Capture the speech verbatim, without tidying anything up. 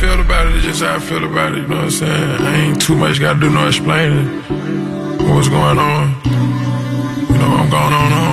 feel about it is just how I feel about it, you know what I'm saying? I ain't too much gotta do no explaining what's going on. You know, I'm going on on.